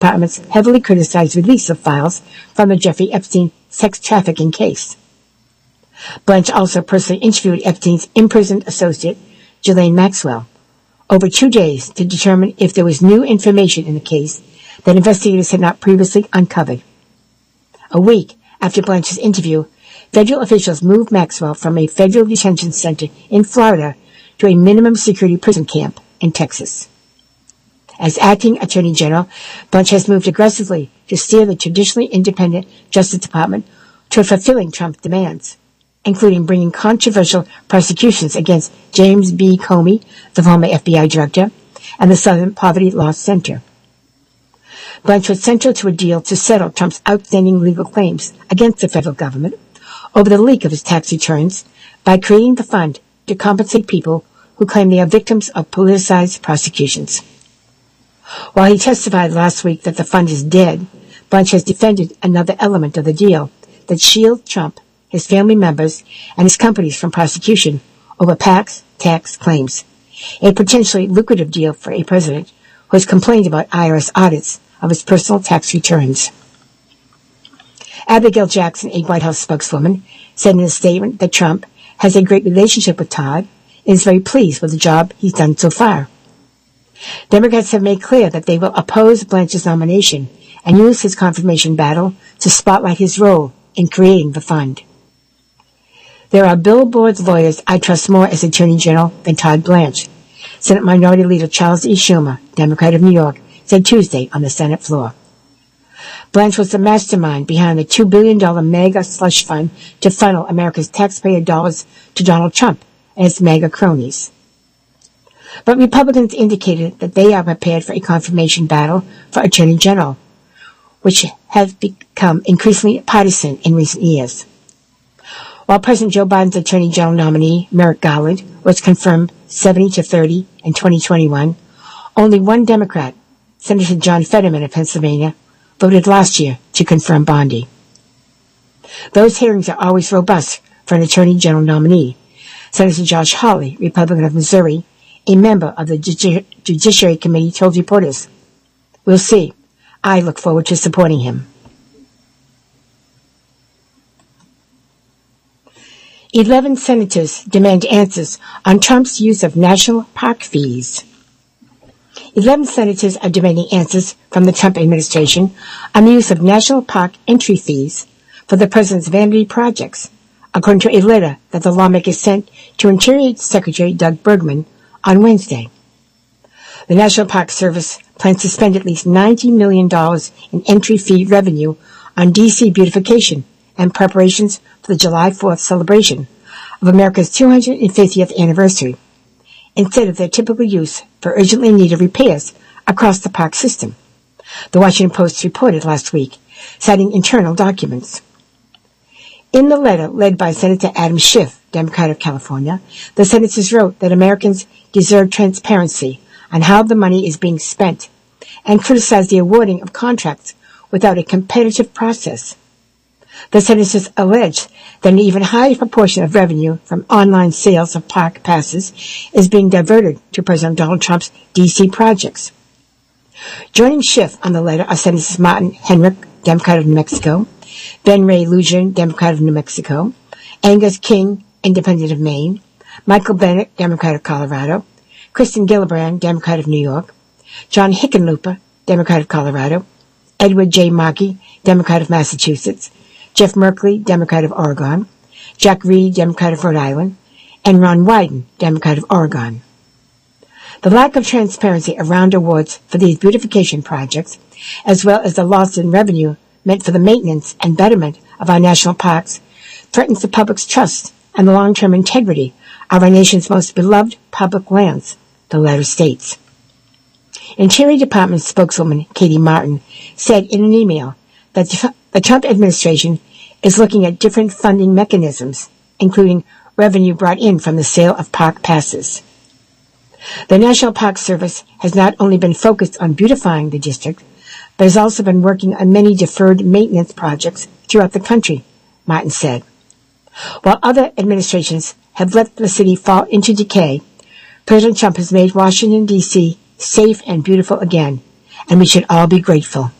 Department's heavily criticized release of files from the Jeffrey Epstein sex trafficking case. Blanche also personally interviewed Epstein's imprisoned associate, Ghislaine Maxwell, over 2 days to determine if there was new information in the case that investigators had not previously uncovered. A week after Blanche's interview, federal officials moved Maxwell from a federal detention center in Florida to a minimum security prison camp in Texas. As acting Attorney General, Blanche has moved aggressively to steer the traditionally independent Justice Department toward fulfilling Trump demands, including bringing controversial prosecutions against James B. Comey, the former FBI director, and the Southern Poverty Law Center. Blanche was central to a deal to settle Trump's outstanding legal claims against the federal government over the leak of his tax returns by creating the fund to compensate people who claim they are victims of politicized prosecutions. While he testified last week that the fund is dead, Blanche has defended another element of the deal that shields Trump, his family members, and his companies from prosecution over PAC's tax claims, a potentially lucrative deal for a president who has complained about IRS audits of his personal tax returns. Abigail Jackson, a White House spokeswoman, said in a statement that Trump has a great relationship with Todd and is very pleased with the job he's done so far. Democrats have made clear that they will oppose Blanche's nomination and use his confirmation battle to spotlight his role in creating the fund. There are billboards lawyers I trust more as Attorney General than Todd Blanche, Senate Minority Leader Charles E. Schumer, Democrat of New York, said Tuesday on the Senate floor. Blanche was the mastermind behind the $2 billion MAGA slush fund to funnel America's taxpayer dollars to Donald Trump and his MAGA cronies. But Republicans indicated that they are prepared for a confirmation battle for Attorney General, which has become increasingly partisan in recent years. While President Joe Biden's Attorney General nominee, Merrick Garland, was confirmed 70-30 in 2021, only one Democrat, Senator John Fetterman of Pennsylvania, voted last year to confirm Bondi. Those hearings are always robust for an Attorney General nominee. Senator Josh Hawley, Republican of Missouri, a member of the Judiciary Committee, told reporters, "We'll see. I look forward to supporting him." 11 senators demand answers on Trump's use of national park fees. 11 senators are demanding answers from the Trump administration on the use of national park entry fees for the president's vanity projects, according to a letter that the lawmakers sent to Interior Secretary Doug Bergman on Wednesday. The National Park Service plans to spend at least $90 million in entry fee revenue on D.C. beautification and preparations for the July 4th celebration of America's 250th anniversary, instead of their typical use for urgently needed repairs across the park system, the Washington Post reported last week, citing internal documents. In the letter led by Senator Adam Schiff, Democrat of California, the senators wrote that Americans deserve transparency on how the money is being spent and criticized the awarding of contracts without a competitive process. The senators alleged that an even higher proportion of revenue from online sales of park passes is being diverted to President Donald Trump's D.C. projects. Joining Schiff on the letter are Senators Martin Henrich, Democrat of New Mexico, Ben Ray Lujan, Democrat of New Mexico, Angus King, Independent of Maine, Michael Bennet, Democrat of Colorado, Kristen Gillibrand, Democrat of New York, John Hickenlooper, Democrat of Colorado, Edward J. Markey, Democrat of Massachusetts, Jeff Merkley, Democrat of Oregon, Jack Reed, Democrat of Rhode Island, and Ron Wyden, Democrat of Oregon. The lack of transparency around awards for these beautification projects, as well as the loss in revenue meant for the maintenance and betterment of our national parks, threatens the public's trust and the long-term integrity of our nation's most beloved public lands, the letter states. Interior Department spokeswoman Katie Martin said in an email that the Trump administration is looking at different funding mechanisms, including revenue brought in from the sale of park passes. The National Park Service has not only been focused on beautifying the district, but has also been working on many deferred maintenance projects throughout the country, Martin said. While other administrations have let the city fall into decay, President Trump has made Washington, D.C. safe and beautiful again, and we should all be grateful.